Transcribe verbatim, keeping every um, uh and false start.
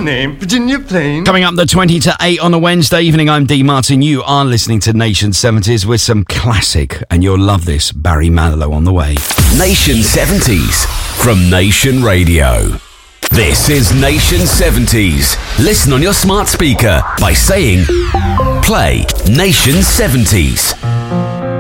name? Virginia Plain. Coming up the twenty to eight on a Wednesday evening, I'm D Martin. You are listening to Nation seventies with some classic, and you'll love this, Barry Manilow on the way. Nation seventies from Nation Radio. This is Nation seventies. Listen on your smart speaker by saying, play Nation seventies.